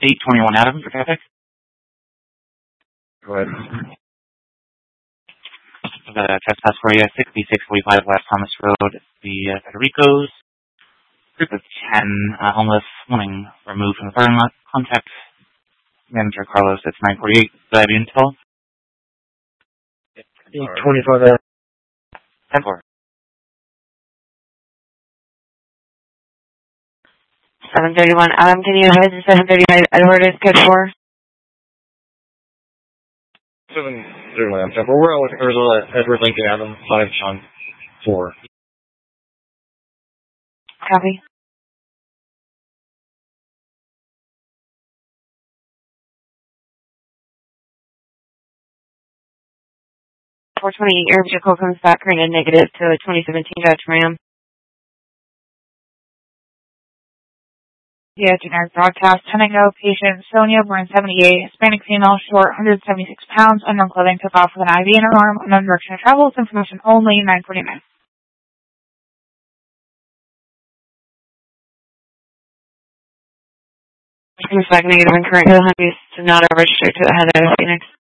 821 Adam for traffic. Go ahead. The trespass for you, 6645 West Thomas Road, the Federico's. Group of 10 homeless wanting removed from the parking lot. Contact Manager Carlos at 948. Would I be installed? 824 there. 10-4. 731 Adam, can you head to 739 Edward is good for? 731 Adam, we're out with Ursula, Edward Lincoln Adam, 5 Sean 4. Copy. .428, your vehicle comes back rated negative to a 2017 Dodge Ram. Yeah, generic broadcast. Tango, patient Sonia, born 78, Hispanic female, short, 176 pounds, unknown clothing, took off with an IV in her arm, unknown direction of travel, with information only, 949. Comes back negative and current to not registered to the head of Phoenix.